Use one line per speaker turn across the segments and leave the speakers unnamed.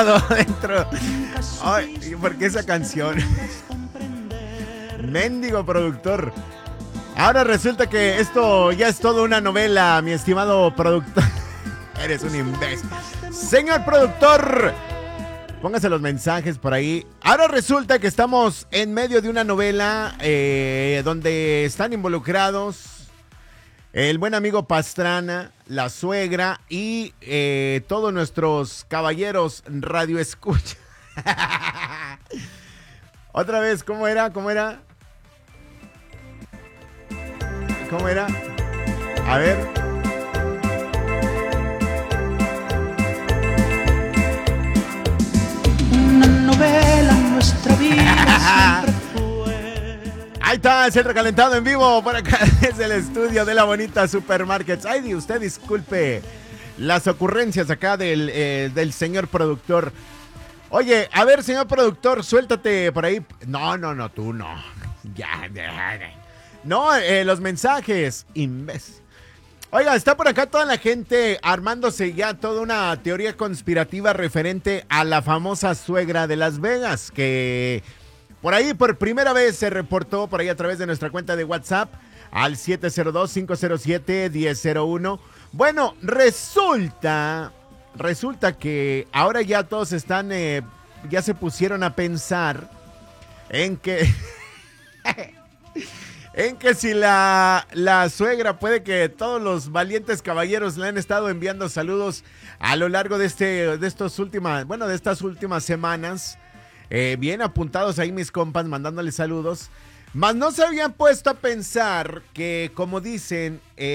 dentro. Ay, ¿por qué esa canción? Mendigo productor. Ahora resulta que esto ya es toda una novela, mi estimado productor. Eres un imbécil. Señor productor, póngase los mensajes por ahí. Ahora resulta que estamos en medio de una novela donde están involucrados el buen amigo Pastrana, la suegra y todos nuestros caballeros radio escucha. Otra vez, ¿cómo era? ¿Cómo era? ¿Cómo era? A ver.
Una novela en nuestra vida siempre fue.
Ahí está, es el recalentado en vivo por acá desde el estudio de la bonita Supermarkets. Ay, usted disculpe las ocurrencias acá del señor productor. Oye, a ver, señor productor, suéltate por ahí. No, tú no. Ya. No, los mensajes, imbécil. Oiga, está por acá toda la gente armándose ya toda una teoría conspirativa referente a la famosa suegra de Las Vegas, que por ahí por primera vez se reportó por ahí a través de nuestra cuenta de WhatsApp al 702-507-1001. Bueno, resulta que ahora ya todos están, ya se pusieron a pensar en que... en que si la suegra puede que todos los valientes caballeros le han estado enviando saludos a lo largo de estas últimas semanas, bien apuntados ahí mis compas mandándole saludos, mas no se habían puesto a pensar que, como dicen,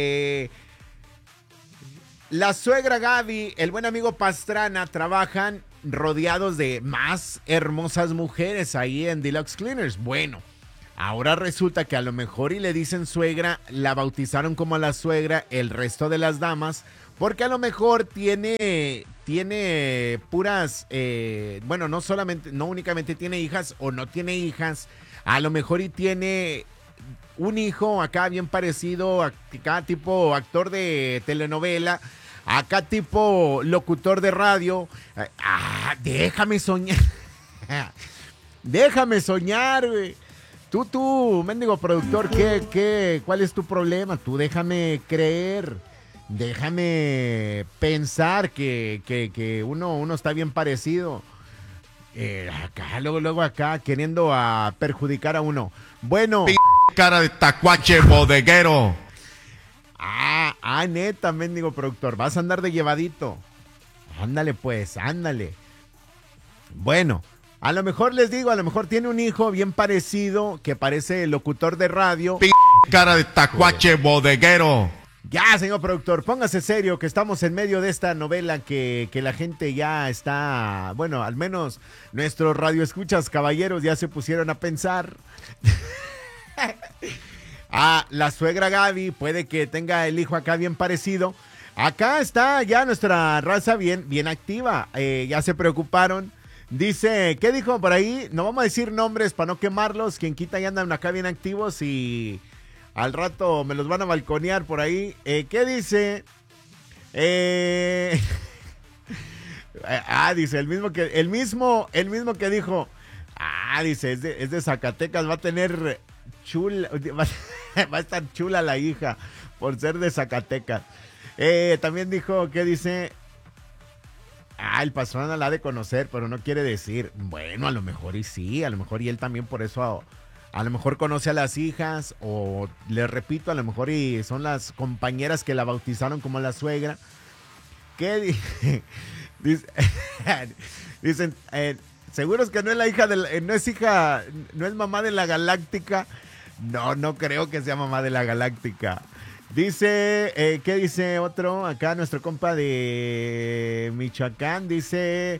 la suegra Gaby, el buen amigo Pastrana trabajan rodeados de más hermosas mujeres ahí en Deluxe Cleaners. Bueno, ahora resulta que a lo mejor y le dicen suegra, la bautizaron como la suegra el resto de las damas, porque a lo mejor tiene puras, no únicamente tiene hijas o no tiene hijas, a lo mejor y tiene un hijo acá bien parecido, acá tipo actor de telenovela, acá tipo locutor de radio. Déjame soñar. Déjame soñar, güey. Tú, mendigo productor, ¿cuál es tu problema? Tú déjame creer, déjame pensar que uno está bien parecido. Acá, luego acá, queriendo perjudicar a uno. Bueno.
Cara de tacuache bodeguero.
Neta, mendigo productor, vas a andar de llevadito. Ándale pues, ándale. Bueno. A lo mejor les digo, a lo mejor tiene un hijo bien parecido, que parece locutor de radio.
Cara de tacuache bodeguero.
Ya, señor productor, póngase serio, que estamos en medio de esta novela que la gente ya está, bueno, al menos nuestros radioescuchas caballeros ya se pusieron a pensar. La suegra Gaby puede que tenga el hijo acá bien parecido. Acá está ya nuestra raza bien activa, ya se preocuparon. Dice, ¿qué dijo por ahí? No vamos a decir nombres para no quemarlos. Quien quita ya andan acá bien activos y al rato me los van a balconear por ahí. ¿Qué dice? Dice, el mismo que dijo. Dice, es de Zacatecas, va a tener chula, va a estar chula la hija por ser de Zacatecas. También dijo, ¿qué dice? El Pastrana la ha de conocer, pero no quiere decir. Bueno, a lo mejor y sí, a lo mejor y él también por eso a lo mejor conoce a las hijas, o les repito, a lo mejor y son las compañeras que la bautizaron como la suegra. ¿Qué dicen? ¿Seguros que no es la hija no es mamá de la Galáctica? No creo que sea mamá de la Galáctica. Dice, ¿qué dice otro? Acá nuestro compa de Michoacán dice,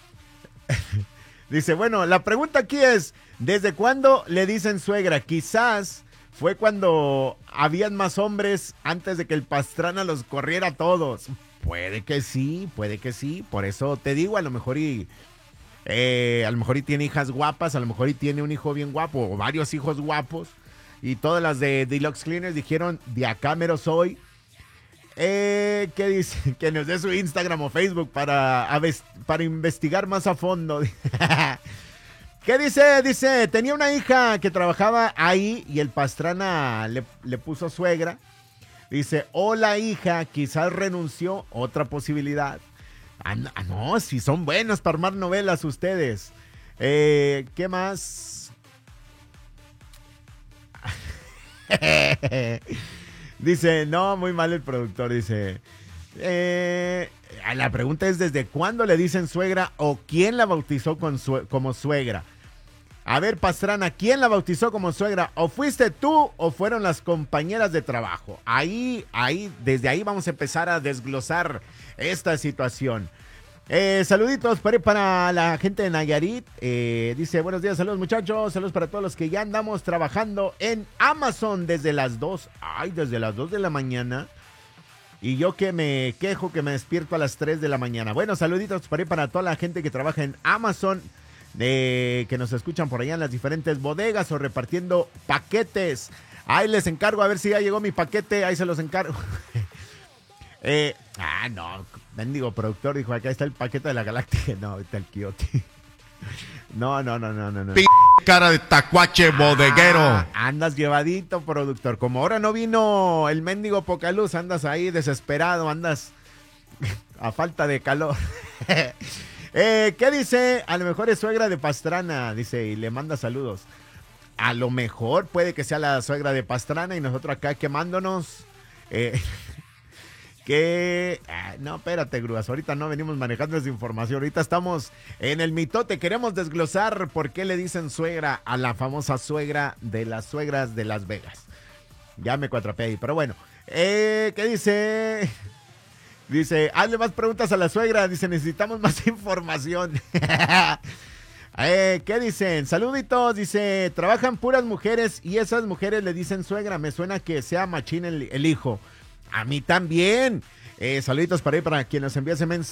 bueno, la pregunta aquí es, ¿desde cuándo le dicen suegra? Quizás fue cuando habían más hombres antes de que el Pastrana los corriera a todos. Puede que sí, por eso te digo, a lo mejor y tiene hijas guapas, a lo mejor y tiene un hijo bien guapo, o varios hijos guapos. Y todas las de Deluxe Cleaners dijeron, de acá mero soy. ¿Qué dice? Que nos dé su Instagram o Facebook para investigar más a fondo. ¿Qué dice? Dice, tenía una hija que trabajaba ahí y el Pastrana le puso suegra. Dice, hola hija, quizás renunció, otra posibilidad. No, si son buenos para armar novelas ustedes. ¿Qué más? Dice, no, muy mal el productor, dice. La pregunta es, ¿desde cuándo le dicen suegra o quién la bautizó como suegra? A ver, Pastrana, ¿quién la bautizó como suegra? ¿O fuiste tú o fueron las compañeras de trabajo? Desde ahí vamos a empezar a desglosar esta situación. Saluditos para la gente de Nayarit. Dice, buenos días, saludos muchachos. Saludos para todos los que ya andamos trabajando en Amazon desde las 2. Desde las 2 de la mañana. Y yo que me quejo que me despierto a las 3 de la mañana. Bueno, saluditos para toda la gente que trabaja en Amazon. Que nos escuchan por allá en las diferentes bodegas o repartiendo paquetes. Ahí les encargo a ver si ya llegó mi paquete. Ahí se los encargo. No, mendigo productor dijo, acá está el paquete de la Galáctica. No, está el Quiote. No.
Cara de tacuache bodeguero.
Andas llevadito, productor. Como ahora no vino el mendigo Pocaluz, andas ahí desesperado, andas a falta de calor. ¿Qué dice? A lo mejor es suegra de Pastrana, dice, y le manda saludos. A lo mejor puede que sea la suegra de Pastrana y nosotros acá quemándonos. No, espérate, grúas, ahorita no venimos manejando esa información, ahorita estamos en el mitote, queremos desglosar por qué le dicen suegra a la famosa suegra de las suegras de Las Vegas. Ya me cuatrapé ahí, pero bueno, ¿qué dice? Dice, hazle más preguntas a la suegra, dice, necesitamos más información. ¿Qué dicen? Saluditos, dice, trabajan puras mujeres y esas mujeres le dicen suegra, me suena que sea machín el hijo. A mí también. Saluditos para ahí para quien nos envía ese mensaje.